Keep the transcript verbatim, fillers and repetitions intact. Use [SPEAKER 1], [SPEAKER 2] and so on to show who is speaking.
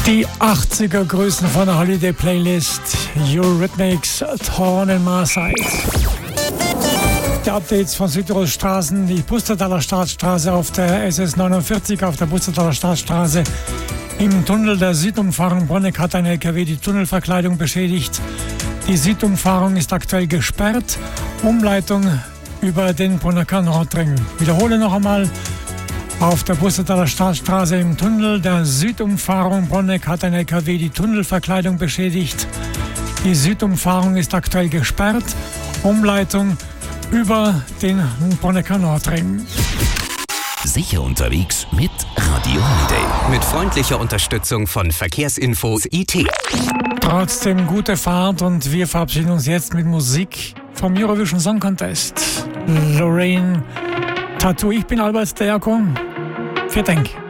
[SPEAKER 1] Die achtziger Größen von der Holiday Playlist, Eurythmics, Torn in My Side. Die Updates von Südtirolstraßen, die Pustertaler Staatsstraße auf der S S neunundvierzig, auf der Pustertaler Staatsstraße. Im Tunnel der Südumfahrung Bronneck hat ein L K W die Tunnelverkleidung beschädigt. Die Südumfahrung ist aktuell gesperrt. Umleitung über den Bronnecker Nordring. Wiederhole noch einmal. Auf der Pustertaler Staatsstraße im Tunnel der Südumfahrung Bronneck hat ein L K W die Tunnelverkleidung beschädigt. Die Südumfahrung ist aktuell gesperrt. Umleitung über den Bronnecker Nordring.
[SPEAKER 2] Sicher unterwegs mit Radio Holiday.
[SPEAKER 3] Mit freundlicher Unterstützung von Verkehrsinfos I T.
[SPEAKER 1] Trotzdem gute Fahrt und wir verabschieden uns jetzt mit Musik vom Eurovision Song Contest. Lorraine Tattoo. Ich bin Albert Derko. Vielen Dank.